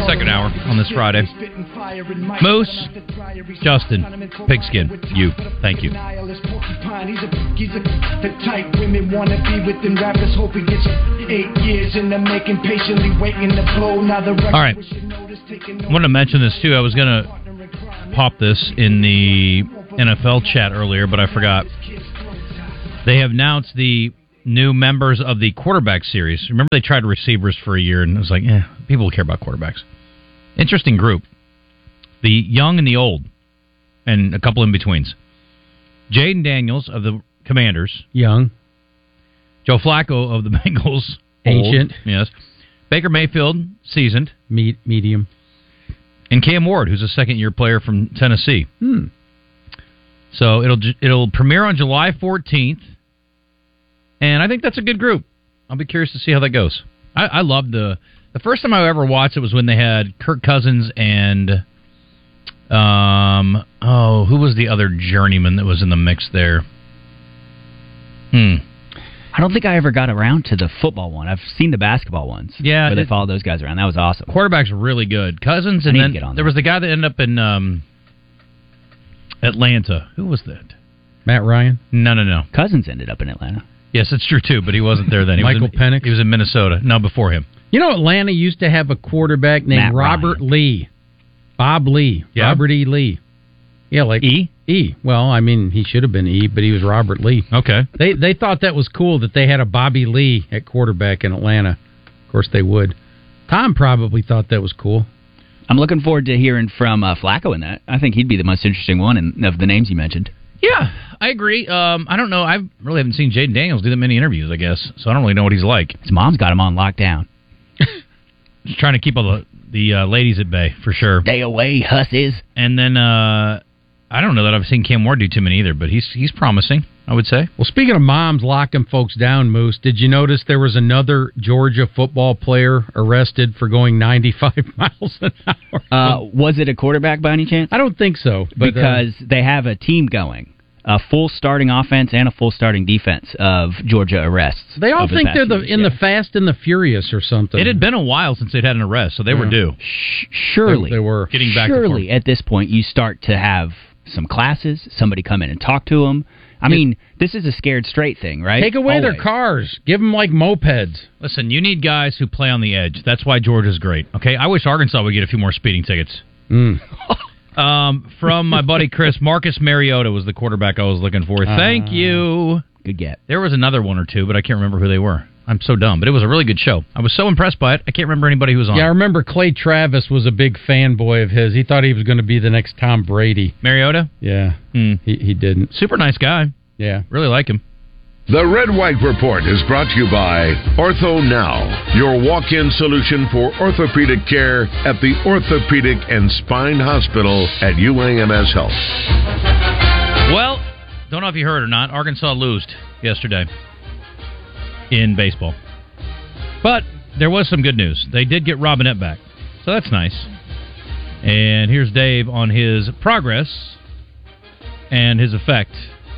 Second hour on this Friday. Moose, Justin, Pigskin, you. Thank you. All right. I wanted to mention this, too. I was going to pop this in the NFL chat earlier, but I forgot. They have announced the new members of the quarterback series. Remember they tried receivers for a year, and it was like, people care about quarterbacks. Interesting group. The young and the old, and a couple in-betweens. Jaden Daniels of the Commanders. Young. Joe Flacco of the Bengals. Ancient. Old, yes. Baker Mayfield, seasoned. Medium. And Cam Ward, who's a second-year player from Tennessee. So it'll premiere on July 14th, and I think that's a good group. I'll be curious to see how that goes. I loved the first time I ever watched it was when they had Kirk Cousins and who was the other journeyman that was in the mix there? I don't think I ever got around to the football one. I've seen the basketball ones. Yeah, where they followed those guys around. That was awesome. Quarterback's really good. Cousins, and then there was the guy that ended up in Atlanta. Who was that? Matt Ryan? No. Cousins ended up in Atlanta. Yes, it's true, too, but he wasn't there then. Michael Penix? He was in Minnesota. No, before him. You know, Atlanta used to have a quarterback named Matt Robert Ryan. Lee. Bob Lee. Yeah. Robert E. Lee. Yeah, like E? E. Well, I mean, he should have been E, but he was Robert Lee. Okay. They thought that was cool that they had a Bobby Lee at quarterback in Atlanta. Of course they would. Tom probably thought that was cool. I'm looking forward to hearing from Flacco in that. I think he'd be the most interesting one of the names you mentioned. Yeah, I agree. I don't know. I really haven't seen Jaden Daniels do that many interviews, I guess, so I don't really know what he's like. His mom's got him on lockdown. Just trying to keep all the ladies at bay, for sure. Stay away, hussies. And then I don't know that I've seen Cam Ward do too many either, but he's promising, I would say. Well, speaking of moms locking folks down, Moose, did you notice there was another Georgia football player arrested for going 95 miles an hour? Was it a quarterback by any chance? I don't think so. But, because they have a team going. A full starting offense and a full starting defense of Georgia arrests. They all think they're the Fast and the Furious or something. It had been a while since they'd had an arrest, so they were due. Surely. They were. Getting back Surely, at this point, you start to have some classes, somebody come in and talk to them. I mean, this is a scared straight thing, right? Take away their cars. Give them like mopeds. Listen, you need guys who play on the edge. That's why Georgia's great. Okay, I wish Arkansas would get a few more speeding tickets. From my buddy Chris, Marcus Mariota was the quarterback I was looking for. Thank you. Good get. There was another one or two, but I can't remember who they were. I'm so dumb, but it was a really good show. I was so impressed by it, I can't remember anybody who was on. Yeah, I remember Clay Travis was a big fanboy of his. He thought he was going to be the next Tom Brady. Mariota? Yeah, he didn't. Super nice guy. Yeah. Really like him. The Red White Report is brought to you by Ortho Now, your walk-in solution for orthopedic care at the Orthopedic and Spine Hospital at UAMS Health. Well, don't know if you heard or not, Arkansas lost yesterday in baseball. But there was some good news. They did get Robinette back, so that's nice. And here's Dave on his progress and his effect.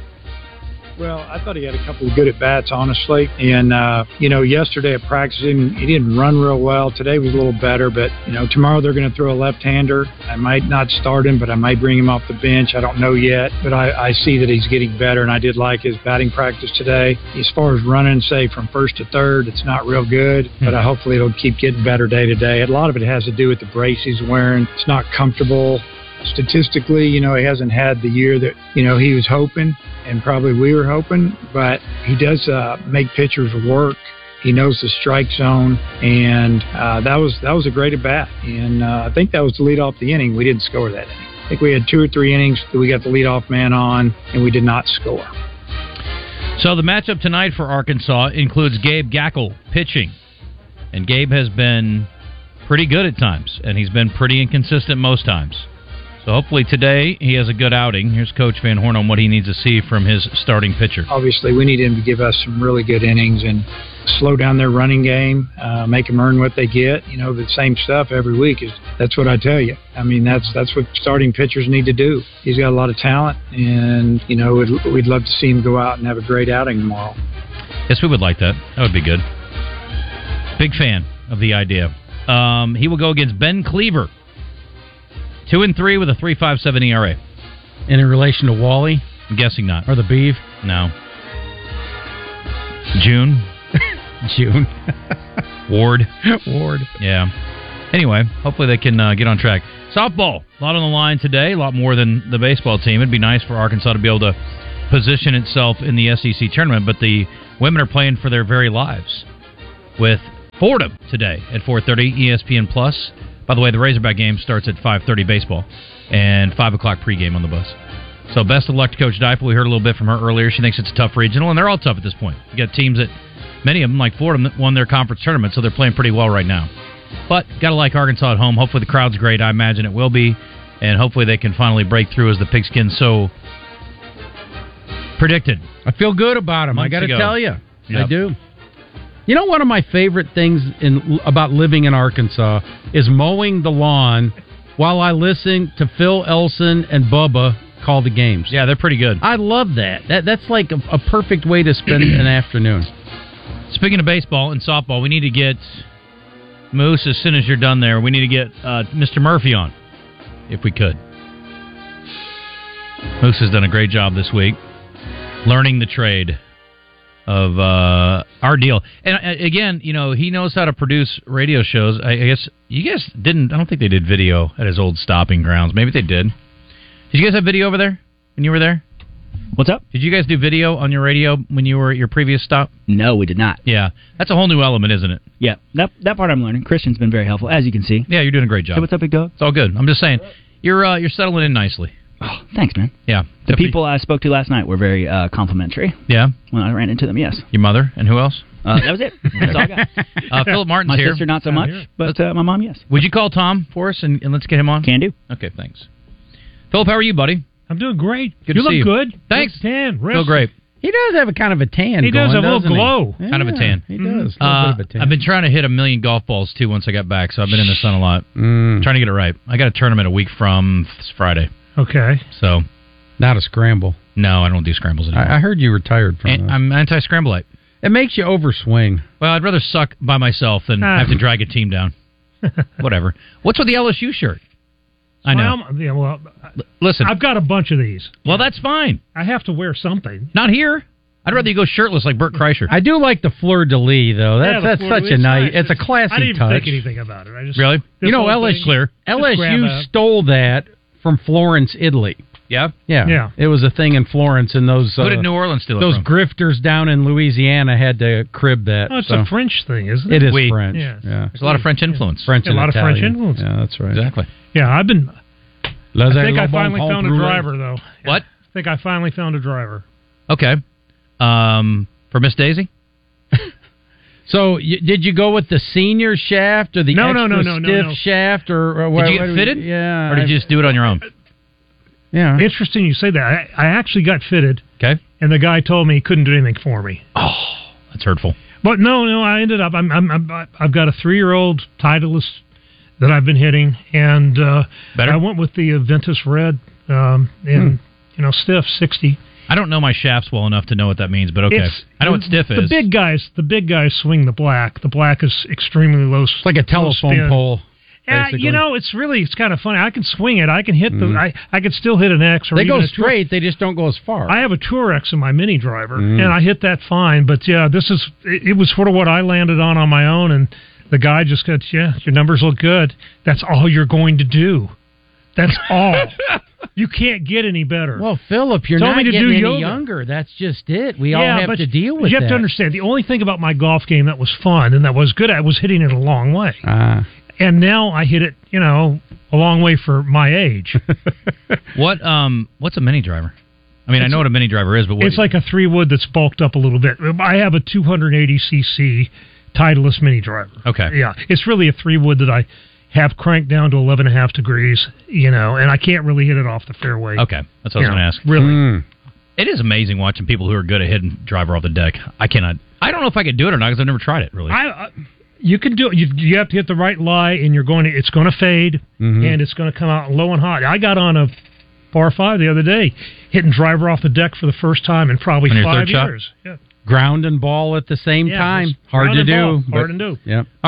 Well, I thought he had a couple of good at-bats, honestly. And, yesterday at practice, he didn't run real well. Today was a little better. But, tomorrow they're going to throw a left-hander. I might not start him, but I might bring him off the bench. I don't know yet. But I see that he's getting better, and I did like his batting practice today. As far as running, say, from first to third, it's not real good. But hopefully it'll keep getting better day to day. A lot of it has to do with the brace he's wearing. It's not comfortable. Statistically, he hasn't had the year that, he was hoping and probably we were hoping, but he does make pitchers work. He knows the strike zone, and that was a great at-bat. And I think that was to lead off the inning. We didn't score that inning. I think we had 2 or 3 innings that we got the leadoff man on, and we did not score. So the matchup tonight for Arkansas includes Gabe Gackle pitching. And Gabe has been pretty good at times, and he's been pretty inconsistent most times. So hopefully today he has a good outing. Here's Coach Van Horn on what he needs to see from his starting pitcher. Obviously, we need him to give us some really good innings and slow down their running game, make them earn what they get. The same stuff every week. That's what I tell you. I mean, that's what starting pitchers need to do. He's got a lot of talent, and, we'd love to see him go out and have a great outing tomorrow. Yes, we would like that. That would be good. Big fan of the idea. He will go against Ben Cleaver. 2-3 with a 3.57 ERA. In relation to Wally? I'm guessing not. Or the Beeve? No. June. Ward. Yeah. Anyway, hopefully they can get on track. Softball. A lot on the line today. A lot more than the baseball team. It'd be nice for Arkansas to be able to position itself in the SEC tournament, but the women are playing for their very lives with Fordham today at 4:30 ESPN Plus. By the way, the Razorback game starts at 5:30 baseball and 5 o'clock pregame on the bus. So best of luck to Coach Deifel. We heard a little bit from her earlier. She thinks it's a tough regional, and they're all tough at this point. You got teams that, many of them, like Fordham, that won their conference tournament, so they're playing pretty well right now. But got to like Arkansas at home. Hopefully the crowd's great. I imagine it will be, and hopefully they can finally break through as the Pigskin so predicted. I feel good about them. I got to tell you. Yep. I do. You know, one of my favorite things about living in Arkansas is mowing the lawn while I listen to Phil Elson and Bubba call the games. Yeah, they're pretty good. I love that. That's like a perfect way to spend an afternoon. Speaking of baseball and softball, we need to get Moose, as soon as you're done there, we need to get Mr. Murphy on, if we could. Moose has done a great job this week learning the trade of our deal. And again, you know, he knows how to produce radio shows. I guess you guys didn't, I don't think they did video at his old stopping grounds. Maybe they did. Did you guys have video over there when you were there? What's up? Did you guys do video on your radio when you were at your previous stop? No, we did not. Yeah. That's a whole new element, isn't it? Yeah. That part I'm learning. Christian's been very helpful, as you can see. Yeah, you're doing a great job. Hey, what's up, big dog? It's all good. I'm just saying, you're settling in nicely. Oh, thanks, man. Yeah. The people I spoke to last night were very complimentary. Yeah? When I ran into them, yes. Your mother, and who else? That was it. That's all I got. Philip Martin's my here. My sister, not so much, but my mom, yes. Would you call Tom for us, and let's get him on? Can do. Okay, thanks. Philip, how are you, buddy? I'm doing great. Good to see you. You look good. Thanks. Tan. Feel great. He does have a kind of a tan. He does have a little glow. Yeah, kind of a tan. He does. A bit of a tan. I've been trying to hit 1 million golf balls, too, once I got back, so I've been in the sun a lot. Trying to get it right. I got a tournament a week from Friday. Okay. So. Not a scramble. No, I don't do scrambles anymore. I heard you retired from that. I'm anti-scramblite. It makes you overswing. Well, I'd rather suck by myself than have to drag a team down. Whatever. What's with the LSU shirt? I know. Listen. I've got a bunch of these. Well, that's fine. I have to wear something. Not here. I'd rather you go shirtless like Bert Kreischer. I do like the fleur-de-lis, though. That's such a nice... It's a classy touch. I didn't even think anything about it. Really? You know, LSU stole that from Florence, Italy. Yeah? Yeah. It was a thing in Florence, and those... Who did New Orleans steal it from? Those grifters down in Louisiana had to crib that. Oh, it's a French thing, isn't it? It is French. Yeah. There's a lot of French influence. French and a lot Italian. of French influence. Yeah, that's right. Exactly. Yeah, I think I finally found a driver, though. What? I think I finally found a driver. Okay. For Miss Daisy? So, did you go with the senior shaft or the stiff shaft? Or did you get fitted? Yeah. Or did you just do it on your own? Yeah. Interesting you say that. I actually got fitted. Okay. And the guy told me he couldn't do anything for me. Oh, that's hurtful. But no, I ended up. I've got a 3-year-old Titleist that I've been hitting, and Better? I went with the Ventus Red, stiff 60. I don't know my shafts well enough to know what that means, but okay. I know what stiff is. The big guys swing the black. The black is extremely low. It's like a telephone pole. Yeah, it's kind of funny. I can swing it. I can hit I can still hit an X. Or they even go straight. They just don't go as far. I have a Tour X in my mini driver, and I hit that fine. But yeah, it was sort of what I landed on my own, and the guy just goes, "Yeah, your numbers look good. That's all you're going to do. That's all. You can't get any better." Well, Philip, you're not getting any younger. That's just it. We all have to deal with that. You have to understand, the only thing about my golf game that was fun and that was good at was hitting it a long way. And now I hit it, a long way for my age. What's a mini driver? I mean, I know what a mini driver is, but it's like a 3-wood that's bulked up a little bit. I have a 280cc Titleist mini driver. Okay. Yeah, it's really a 3-wood that I have cranked down to 11.5 degrees, and I can't really hit it off the fairway. Okay, that's what I was going to ask. Really. It is amazing watching people who are good at hitting driver off the deck. I cannot. I don't know if I could do it or not because I've never tried it, really. You can do it. You have to hit the right lie, and it's going to fade, and it's going to come out low and hot. I got on a par 5 the other day, hitting driver off the deck for the first time in probably 5 years. Yeah. Ground and ball at the same time. Hard to do. Hard to do. Yep. All right.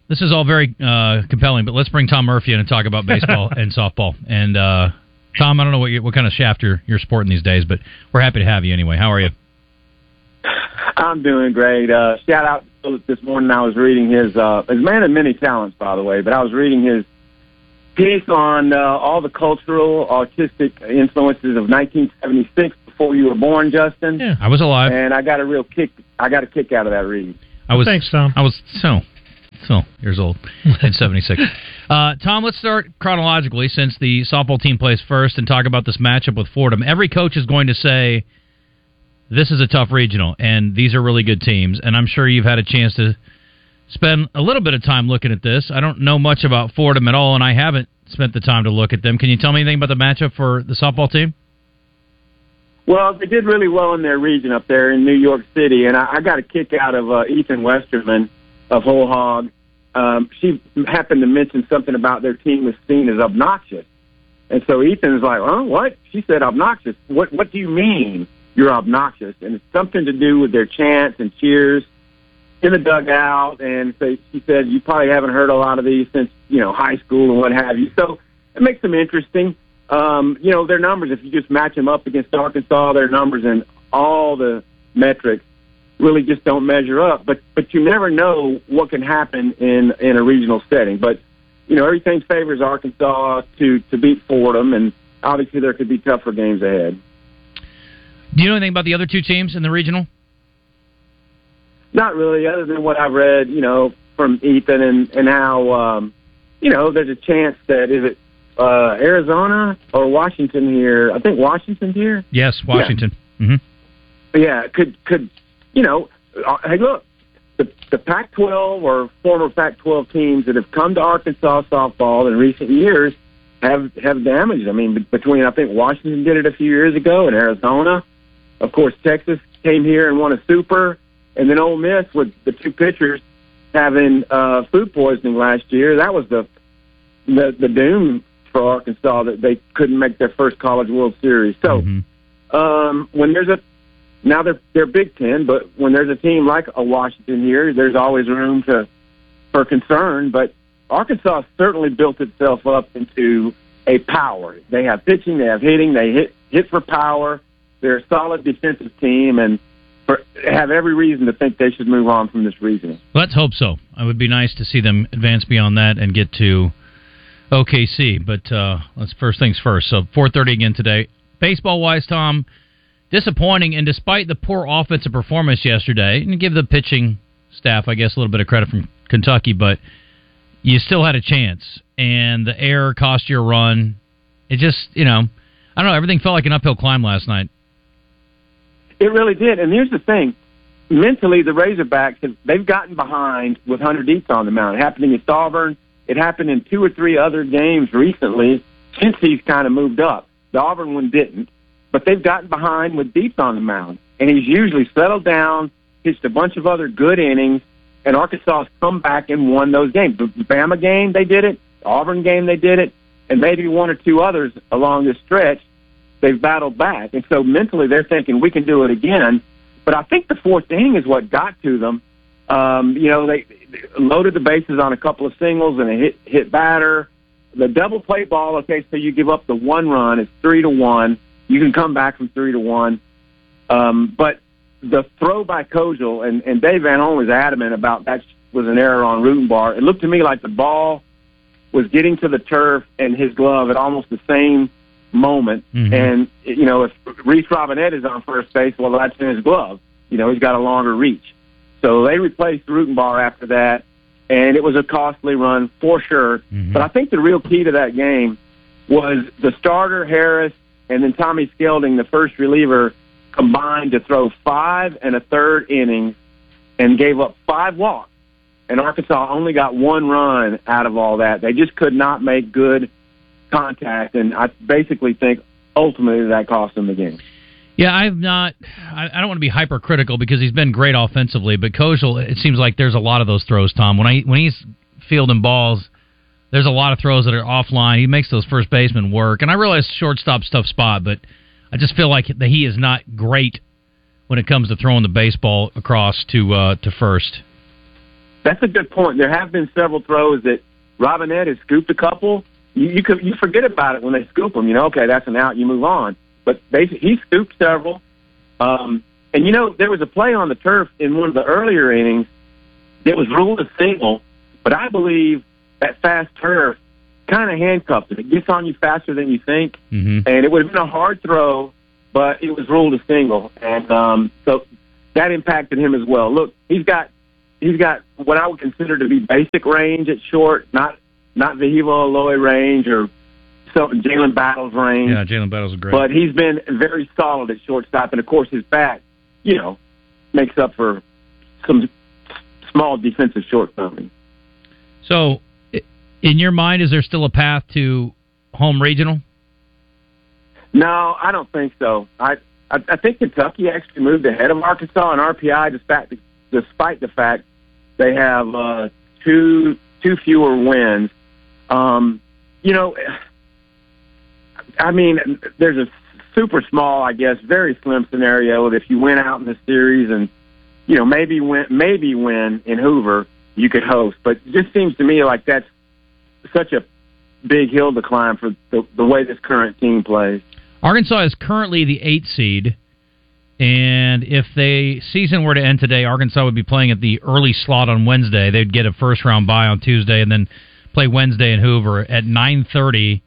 this is all very compelling, but let's bring Tom Murphy in and talk about baseball and softball. And Tom, I don't know what kind of shaft you're sporting these days, but we're happy to have you anyway. How are you? I'm doing great. Shout out to Philip this morning. I was reading his man of many talents, by the way, but I was reading his piece on all the cultural, artistic influences of 1976 before you were born, Justin. Yeah, I was alive, and I got a kick out of that reading. Thanks, Tom. I was so years old in 76. Tom, let's start chronologically since the softball team plays first and talk about this matchup with Fordham. Every coach is going to say this is a tough regional, and these are really good teams, and I'm sure you've had a chance to spend a little bit of time looking at this. I don't know much about Fordham at all, and I haven't spent the time to look at them. Can you tell me anything about the matchup for the softball team? Well, they did really well in their region up there in New York City, and I got a kick out of Ethan Westerman of Whole Hog. She happened to mention something about their team was seen as obnoxious. And so Ethan's like, huh, what? She said obnoxious. What do you mean you're obnoxious? And it's something to do with their chants and cheers in the dugout. And so she said, you probably haven't heard a lot of these since, high school and what have you. So it makes them interesting. Their numbers, if you just match them up against Arkansas, their numbers and all the metrics really just don't measure up. But you never know what can happen in a regional setting. But, everything favors Arkansas to beat Fordham, and obviously there could be tougher games ahead. Do you know anything about the other two teams in the regional? Not really, other than what I've read, from Ethan and how, there's a chance that, is it Arizona or Washington here? I think Washington's here. Yes, Washington. Yeah, yeah could hey, look, the Pac-12 or former Pac-12 teams that have come to Arkansas softball in recent years have damaged. I mean, between, I think Washington did it a few years ago, and Arizona. Of course, Texas came here and won a super, and then Ole Miss with the two pitchers having food poisoning last year. That was the doom for Arkansas, that they couldn't make their first College World Series. So when there's now they're Big Ten, but when there's a team like a Washington here, there's always room for concern. But Arkansas certainly built itself up into a power. They have pitching, they have hitting, they hit for power. They're a solid defensive team, and have every reason to think they should move on from this regional. Let's hope so. It would be nice to see them advance beyond that and get to OKC. But let's first things first. So 4:30 again today. Baseball-wise, Tom, disappointing, and despite the poor offensive performance yesterday, and give the pitching staff, I guess, a little bit of credit from Kentucky, but you still had a chance, and the error cost you a run. It just, I don't know, everything felt like an uphill climb last night. It really did, and here's the thing. Mentally, the Razorbacks, they've gotten behind with Hunter Dietz on the mound. It happened against Auburn. It happened in 2 or 3 other games recently since he's kind of moved up. The Auburn one didn't. But they've gotten behind with Dietz on the mound. And he's usually settled down, pitched a bunch of other good innings, and Arkansas has come back and won those games. The Bama game, they did it. The Auburn game, they did it. And maybe 1 or 2 others along this stretch, they've battled back. And so mentally they're thinking, we can do it again. But I think the 4th inning is what got to them. They loaded the bases on a couple of singles and a hit batter. The double play ball, okay, so you give up the 1 run, it's 3-1. You can come back from 3-1. But the throw by Kojal, and Dave Van Horn was adamant about that was an error on Rutenbar. It looked to me like the ball was getting to the turf and his glove at almost the same moment. Mm-hmm. And, if Reese Robinette is on first base, well, that's in his glove. He's got a longer reach. So they replaced Rutenbar after that, and it was a costly run for sure. Mm-hmm. But I think the real key to that game was the starter, Harris, and then Tommy Skelding, the first reliever, combined to throw 5 1/3 innings and gave up 5 walks. And Arkansas only got 1 run out of all that. They just could not make good contact, and I basically think ultimately that cost them the game. Yeah, I don't want to be hypercritical because he's been great offensively, but Kojal, it seems like there's a lot of those throws, Tom. When he's fielding balls, there's a lot of throws that are offline. He makes those first basemen work. And I realize shortstop's tough spot, but I just feel like that he is not great when it comes to throwing the baseball across to first. That's a good point. There have been several throws that Robinette has scooped a couple. You forget about it when they scoop them. Okay, that's an out. You move on. But he scooped several. And, there was a play on the turf in one of the earlier innings that was ruled a single, but I believe that fast turf kind of handcuffs it. It gets on you faster than you think, and it would have been a hard throw, but it was ruled a single. And so that impacted him as well. Look, he's got what I would consider to be basic range at short, not Vehivo Aloy range or Jalen Battles range. Yeah, Jalen Battles is great. But he's been very solid at shortstop, and of course his bat, makes up for some small defensive shortcomings. So, in your mind, is there still a path to home regional? No, I don't think so. I think Kentucky actually moved ahead of Arkansas in RPI, despite the fact they have two fewer wins. There's a super small, I guess, very slim scenario that if you went out in the series and, maybe win in Hoover, you could host. But it just seems to me like that's such a big hill to climb for the way this current team plays. Arkansas is currently the 8th seed, and if the season were to end today, Arkansas would be playing at the early slot on Wednesday. They'd get a first-round bye on Tuesday and then play Wednesday in Hoover at 9:30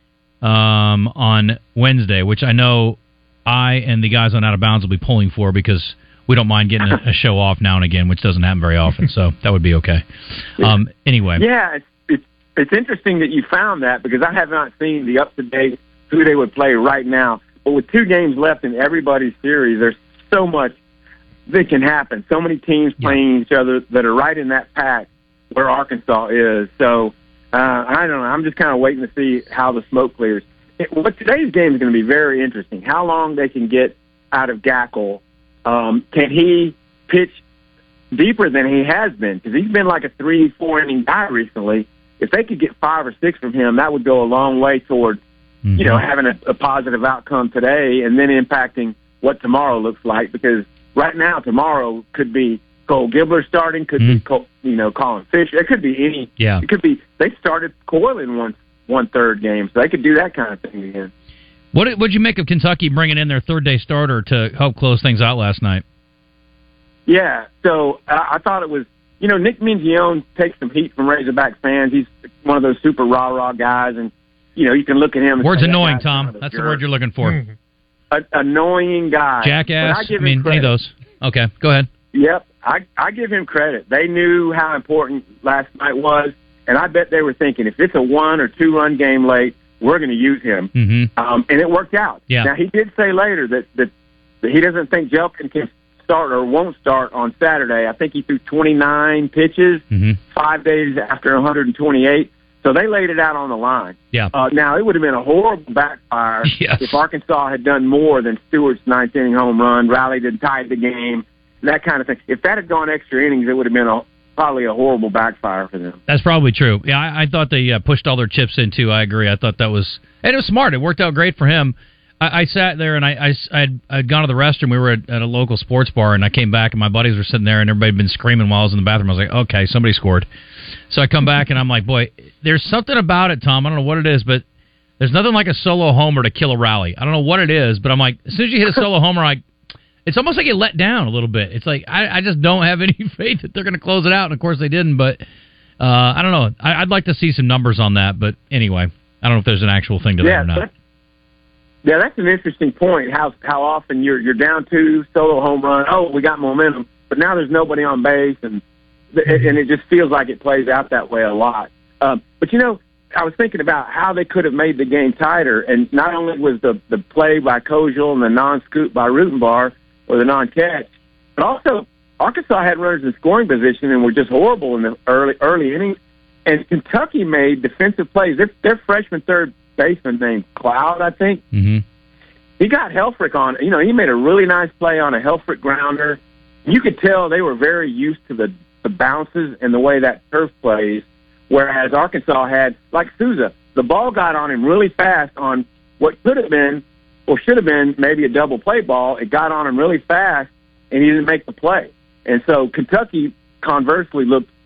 on Wednesday, which I know I and the guys on Out of Bounds will be pulling for because we don't mind getting a show off now and again, which doesn't happen very often, so that would be okay. Anyway. Yeah, it's interesting that you found that because I have not seen the up-to-date who they would play right now. But with 2 games left in everybody's series, there's so much that can happen. So many teams playing each other that are right in that pack where Arkansas is. So, I don't know. I'm just kind of waiting to see how the smoke clears. But today's game is going to be very interesting. How long they can get out of Gackle. Can he pitch deeper than he has been? Because he's been like a 3-4 inning guy recently. If they could get 5 or 6 from him, that would go a long way toward, having a positive outcome today and then impacting what tomorrow looks like. Because right now, tomorrow could be Cole Gibler starting, could be Colin Fisher. It could be any. Yeah. It could be they started Coyle in one third game, so they could do that kind of thing again. What'd you make of Kentucky bringing in their third-day starter to help close things out last night? Yeah, so I thought it was, Nick Mingione takes some heat from Razorback fans. He's one of those super rah-rah guys, and, you can look at him and word's say, annoying, Tom. That's the word you're looking for. Annoying guy. Jackass. Any of those. Okay, go ahead. Yep, I give him credit. They knew how important last night was, and I bet they were thinking, if it's a 1 or 2 run game late, we're going to use him. And it worked out. Yeah. Now, he did say later that he doesn't think Jelkin can start or won't start on Saturday. I think he threw 29 pitches 5 days after 128. So they laid it out on the line. Yeah. Now, it would have been a horrible backfire if Arkansas had done more than Stewart's 9th inning home run, rallied and tied the game, that kind of thing. If that had gone extra innings, it would have been probably a horrible backfire for them. That's probably true. Yeah, I thought they pushed all their chips in, too. I agree. I thought that was... And it was smart. It worked out great for him. I sat there, and I'd gone to the restroom. We were at a local sports bar, and I came back, and my buddies were sitting there, and everybody had been screaming while I was in the bathroom. I was like, okay, somebody scored. So I come back, and I'm like, boy, there's something about it, Tom. I don't know what it is, but there's nothing like a solo homer to kill a rally. I don't know what it is, but I'm like, as soon as you hit a solo homer, it's almost like you let down a little bit. It's like I just don't have any faith that they're going to close it out, and of course they didn't. But I don't know. I'd like to see some numbers on that. But anyway, I don't know if there's an actual thing to that or not. That's an interesting point. How often you're down 2 solo home run. Oh, we got momentum, but now there's nobody on base, and it just feels like it plays out that way a lot. But I was thinking about how they could have made the game tighter, and not only was the play by Kozel and the non-scoop by Rutenbar, or the non-catch, but also Arkansas had runners in scoring position and were just horrible in the early innings. And Kentucky made defensive plays. Their freshman third baseman named Cloud, I think. He got Helfrich on. He made a really nice play on a Helfrich grounder. You could tell they were very used to the bounces and the way that turf plays, whereas Arkansas had, like Souza, the ball got on him really fast on what could have been or should have been maybe a double play ball. It got on him really fast, and he didn't make the play. And so Kentucky, conversely, looked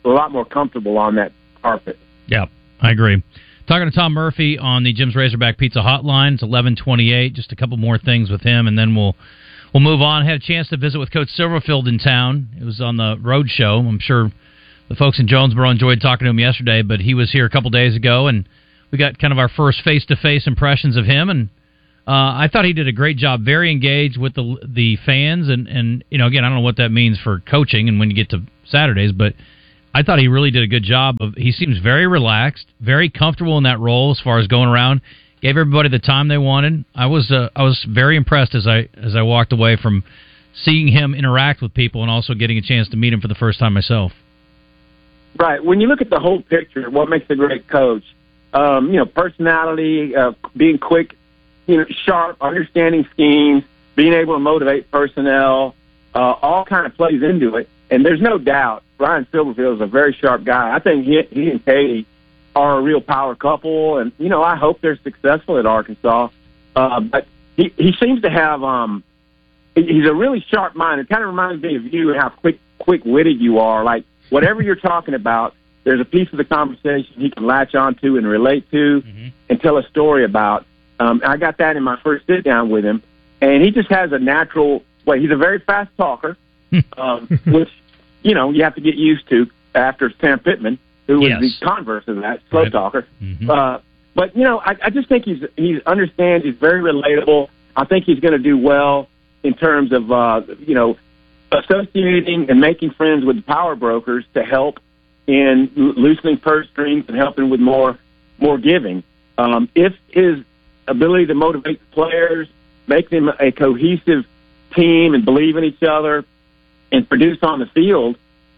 a lot more comfortable on that carpet. Yeah, I agree. Talking to Tom Murphy on the Jim's Razorback Pizza Hotline. It's 11:28. Just a couple more things with him, and then we'll move on. Had a chance to visit with Coach Silverfield in town. It was on the road show. I'm sure the folks in Jonesboro enjoyed talking to him yesterday, but he was here a couple days ago, and we got kind of our first face-to-face impressions of him, and I thought he did a great job, very engaged with the fans, and you know, again, I don't know what that means for coaching and when you get to Saturdays, but I thought he really did a good job. He seems very relaxed, very comfortable in that role as far as going around. Gave everybody the time they wanted. I was very impressed as I walked away from seeing him interact with people and also getting a chance to meet him for the first time myself. Right. When you look at the whole picture, what makes a great coach? Personality, being quick, sharp, understanding schemes, being able to motivate personnel, all kind of plays into it. And there's no doubt Ryan Silverfield is a very sharp guy. I think he and Katie are a real power couple, and I hope they're successful at Arkansas. But he seems to have he's a really sharp mind. It kind of reminds me of you and how quick-witted you are. Like whatever you're talking about, there's a piece of the conversation he can latch onto and relate to and tell a story about. I got that in my first sit down with him, and he just has a natural way. He's a very fast talker, which you have to get used to after Sam Pittman, who was the converse of that, slow talker. But I just think he understands. He's very relatable. I think he's going to do well in terms of associating and making friends with power brokers to help in loosening purse strings and helping with more giving. If his ability to motivate the players, make them a cohesive team and believe in each other and produce on the field,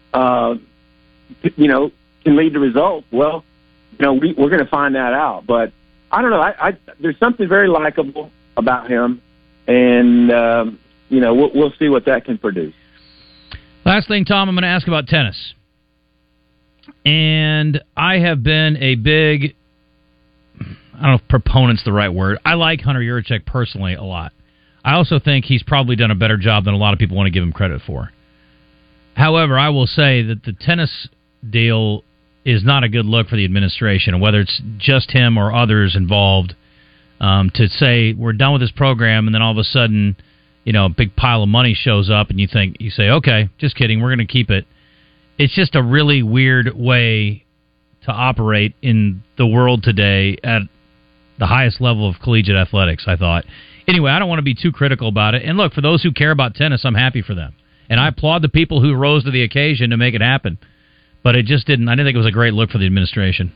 can lead to results. Well, we're going to find that out. But I don't know. There's something very likable about him, and we'll see what that can produce. Last thing, Tom, I'm going to ask about tennis. And I have been a big, I don't know if proponent's the right word. I like Hunter Yurachek personally a lot. I also think he's probably done a better job than a lot of people want to give him credit for. However, I will say that the tennis deal is not a good look for the administration, and whether it's just him or others involved, to say we're done with this program and then all of a sudden, a big pile of money shows up and you say, okay, just kidding, we're going to keep it. It's just a really weird way to operate in the world today at the highest level of collegiate athletics, I thought. Anyway, I don't want to be too critical about it. And look, for those who care about tennis, I'm happy for them. And I applaud the people who rose to the occasion to make it happen. But I didn't think it was a great look for the administration.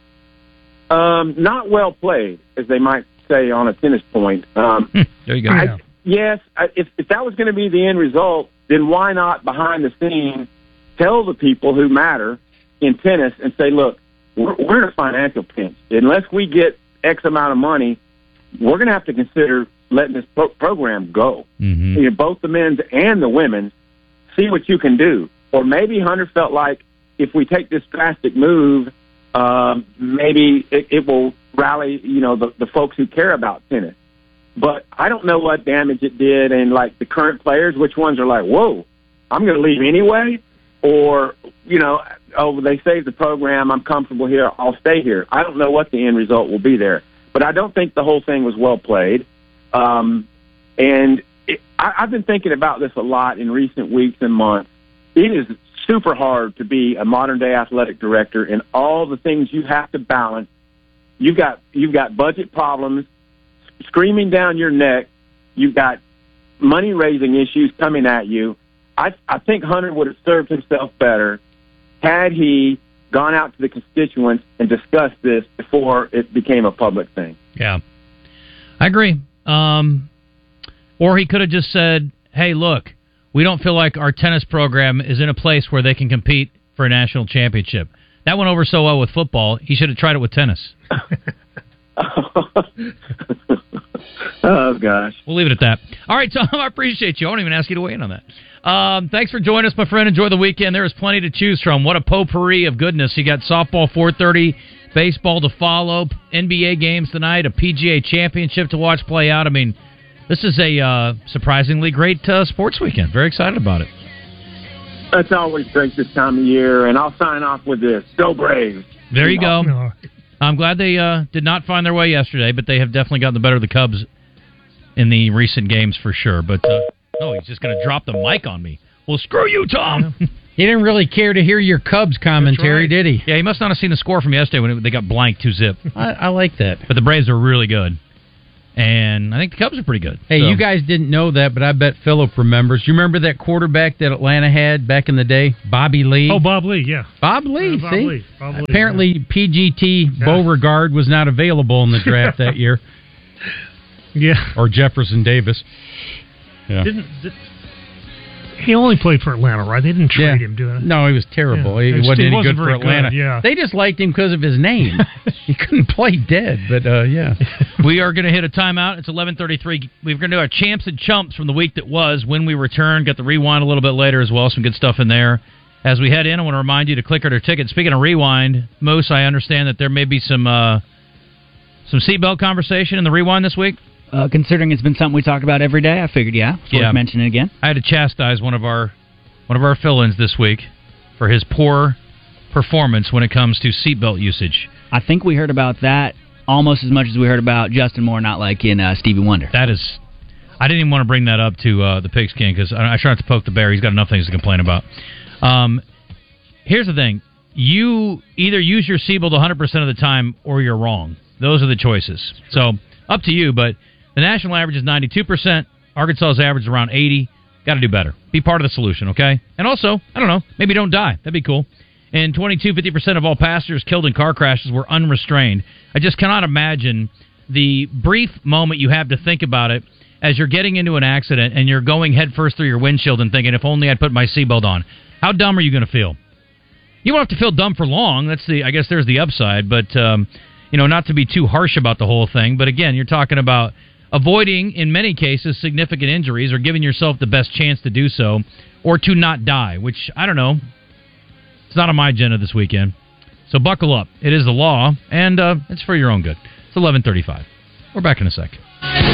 Not well played, as they might say on a tennis point. There you go. If that was going to be the end result, then why not behind the scenes tell the people who matter in tennis and say, look, we're in a financial pinch. Unless we get X amount of money, we're going to have to consider letting this program go. Both the men's and the women's. See what you can do. Or maybe Hunter felt like if we take this drastic move, maybe it will rally, the folks who care about tennis. But I don't know what damage it did, and like the current players, which ones are like, whoa, I'm going to leave anyway, or they saved the program, I'm comfortable here, I'll stay here. I don't know what the end result will be there, but I don't think the whole thing was well played. I've been thinking about this a lot in recent weeks and months. It is super hard to be a modern-day athletic director, and all the things you have to balance. You've got budget problems screaming down your neck. You've got money-raising issues coming at you. I think Hunter would have served himself better had he gone out to the constituents and discussed this before it became a public thing. Yeah, I agree. Or he could have just said, hey, look, we don't feel like our tennis program is in a place where they can compete for a national championship. That went over so well with football. He should have tried it with tennis. Oh, gosh. We'll leave it at that. All right, Tom, I appreciate you. I won't even ask you to weigh in on that. Thanks for joining us, my friend. Enjoy the weekend. There is plenty to choose from. What a potpourri of goodness. You got softball 4:30, baseball to follow, NBA games tonight, a PGA championship to watch play out. I mean, this is a surprisingly great sports weekend. Very excited about it. It's always great this time of year, and I'll sign off with this. Go Braves. There you go. I'm glad they did not find their way yesterday, but they have definitely gotten the better of the Cubs in the recent games for sure. But, he's just going to drop the mic on me. Well, screw you, Tom. He didn't really care to hear your Cubs commentary, right. did he? Yeah, he must not have seen the score from yesterday when they got blanked 2-0. I like that. But the Braves are really good. And I think the Cubs are pretty good. Hey, you guys didn't know that, but I bet Philip remembers. You remember that quarterback that Atlanta had back in the day? Bobby Lee? Oh, Bob Lee, yeah. Bob Lee, Bob see? Lee. Bob Lee, apparently, PGT Beauregard was not available in the draft that year. Yeah. Or Jefferson Davis. Yeah. He only played for Atlanta, right? They didn't trade him, did they? No, he was terrible. Yeah. He wasn't any good for Atlanta. Yeah. They just liked him because of his name. He couldn't play dead, but yeah. We are going to hit a timeout. It's 11:33. We're going to do our champs and chumps from the week that was. When we return, get the rewind a little bit later as well. Some good stuff in there. As we head in, I want to remind you to click our ticket. Speaking of rewind, Moose, I understand that there may be some seatbelt conversation in the rewind this week. Considering it's been something we talk about every day, I figured, it's worth mentioning again. I had to chastise one of our fill-ins this week for his poor performance when it comes to seatbelt usage. I think we heard about that almost as much as we heard about Justin Moore not liking Stevie Wonder. I didn't even want to bring that up to the Pigskin because I try not to poke the bear. He's got enough things to complain about. Here's the thing. You either use your seatbelt 100% of the time or you're wrong. Those are the choices. So, up to you, but the national average is 92%. Arkansas's average is around 80%. Got to do better. Be part of the solution, okay? And also, I don't know, maybe don't die. That'd be cool. In 50% of all passengers killed in car crashes were unrestrained. I just cannot imagine the brief moment you have to think about it as you're getting into an accident and you're going headfirst through your windshield and thinking, if only I'd put my seatbelt on. How dumb are you going to feel? You won't have to feel dumb for long. I guess there's the upside, but not to be too harsh about the whole thing. But again, you're talking about avoiding, in many cases, significant injuries or giving yourself the best chance to do so or to not die, which, I don't know, it's not on my agenda this weekend. So buckle up. It is the law, and it's for your own good. It's 11:35. We're back in a sec.